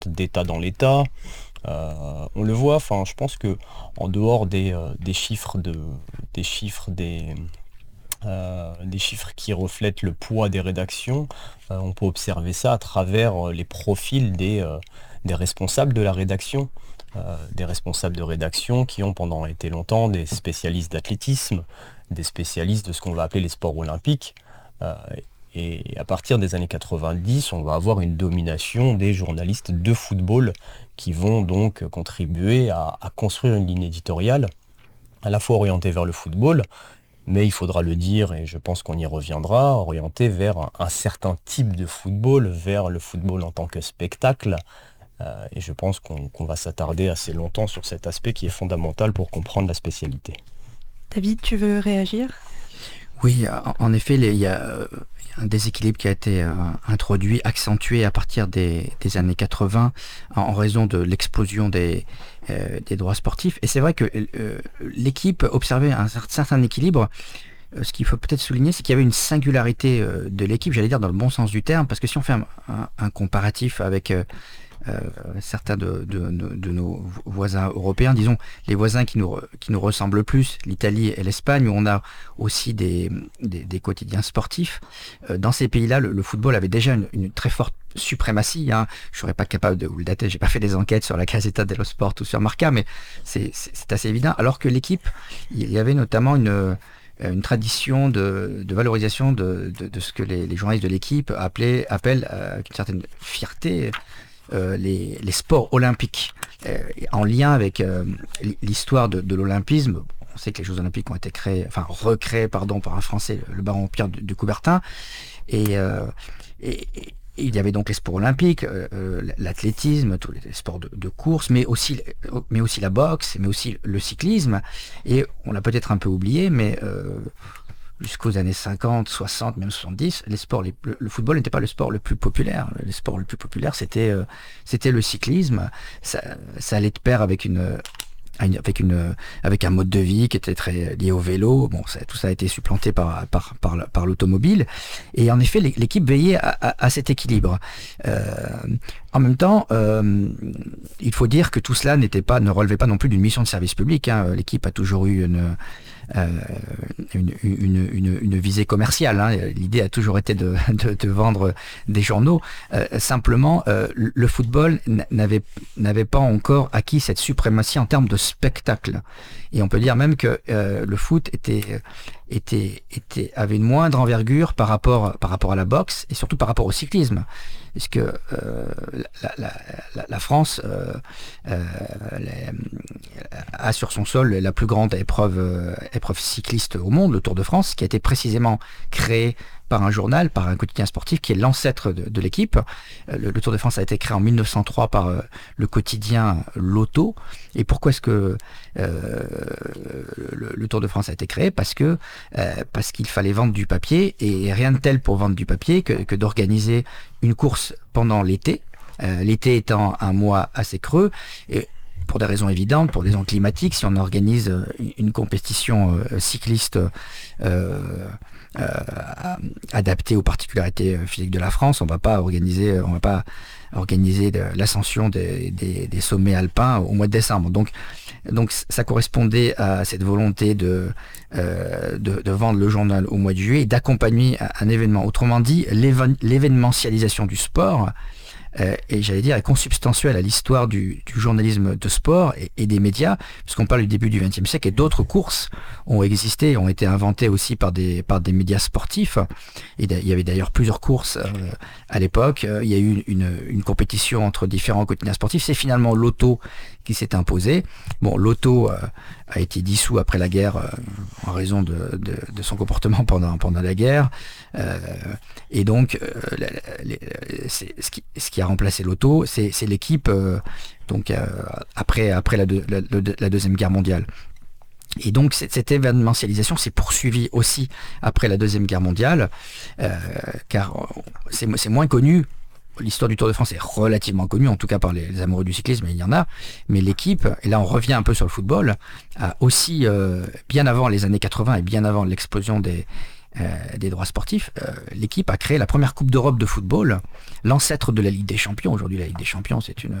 d'État dans l'État. On le voit, enfin, je pense que en dehors des chiffres des chiffres qui reflètent le poids des rédactions, on peut observer ça à travers les profils des responsables de la rédaction. Des responsables de rédaction qui ont pendant été longtemps des spécialistes d'athlétisme, des spécialistes de ce qu'on va appeler les sports olympiques. Euh, et à partir des années 90, on va avoir une domination des journalistes de football qui vont donc contribuer à construire une ligne éditoriale à la fois orientée vers le football, mais il faudra le dire, et je pense qu'on y reviendra, orientée vers un certain type de football, vers le football en tant que spectacle. Et je pense qu'on va s'attarder assez longtemps sur cet aspect qui est fondamental pour comprendre la spécialité. David, tu veux réagir? Oui, en effet, il y a un déséquilibre qui a été introduit, accentué à partir des années 80 en raison de l'explosion des droits sportifs. Et c'est vrai que l'équipe observait un certain équilibre. Ce qu'il faut peut-être souligner, c'est qu'il y avait une singularité de l'équipe, j'allais dire dans le bon sens du terme, parce que si on fait un comparatif avec certains de nos voisins européens, disons les voisins qui nous ressemblent le plus, l'Italie et l'Espagne, où on a aussi des quotidiens sportifs. Dans ces pays-là, le football avait déjà une très forte suprématie. Hein. Je ne serais pas capable de vous le dater, j'ai pas fait des enquêtes sur la Gazzetta dello Sport ou sur Marca, mais c'est assez évident. Alors que l'équipe, il y avait notamment une tradition de valorisation de ce que les journalistes de l'équipe appellent avec une certaine fierté les sports olympiques, en lien avec l'histoire de l'olympisme. On sait que les Jeux olympiques ont été recréés par un Français, le baron Pierre de Coubertin, et il y avait donc les sports olympiques, l'athlétisme, tous les sports de course, mais aussi la boxe, mais aussi le cyclisme. Et on l'a peut-être un peu oublié, mais jusqu'aux années 50, 60, même 70, le football n'était pas le sport le plus populaire. Le sport le plus populaire, c'était le cyclisme. Ça allait de pair avec un mode de vie qui était très lié au vélo. Bon, tout ça a été supplanté par l'automobile. Et en effet, l'équipe veillait à cet équilibre. En même temps, il faut dire que tout cela ne relevait pas non plus d'une mission de service public. Hein. L'équipe a toujours eu une visée commerciale. Hein. L'idée a toujours été de vendre des journaux. Simplement, le football n'avait pas encore acquis cette suprématie en termes de spectacle. Et on peut dire même que le foot avait une moindre envergure par rapport à la boxe et surtout par rapport au cyclisme. Parce que la France a sur son sol la plus grande épreuve cycliste au monde, le Tour de France, qui a été précisément créé par un journal, par un quotidien sportif qui est l'ancêtre de l'équipe. Le Tour de France a été créé en 1903 par le quotidien L'Auto. Et pourquoi est-ce que le Tour de France a été créé? Parce qu'il fallait vendre du papier, et rien de tel pour vendre du papier que d'organiser une course pendant l'été. L'été étant un mois assez creux, et pour des raisons évidentes, pour des raisons climatiques, si on organise une compétition cycliste adaptée aux particularités physiques de la France, on va pas organiser l'ascension des sommets alpins au mois de décembre. Donc ça correspondait à cette volonté de vendre le journal au mois de juillet et d'accompagner un événement. Autrement dit, l'événementialisation du sport, et j'allais dire, est consubstantielle à l'histoire du journalisme de sport et des médias, puisqu'on parle du début du XXe siècle, et d'autres courses ont existé, ont été inventées aussi par des médias sportifs. Et il y avait d'ailleurs plusieurs courses à l'époque. Il y a eu une compétition entre différents quotidiens sportifs. C'est finalement l'Auto qui s'est imposé. Bon, l'Auto a été dissous après la guerre en raison de son comportement pendant la guerre. Et donc, ce qui a remplacé l'Auto, c'est l'équipe après la Deuxième Guerre mondiale. Et donc cette événementialisation s'est poursuivie aussi après la Deuxième Guerre mondiale, car c'est moins connu. L'histoire du Tour de France est relativement connue, en tout cas par les amoureux du cyclisme, il y en a. Mais l'équipe, et là on revient un peu sur le football, a aussi, bien avant les années 80 et bien avant l'explosion des droits sportifs, l'équipe a créé la première Coupe d'Europe de football, l'ancêtre de la Ligue des Champions. Aujourd'hui, la Ligue des Champions, c'est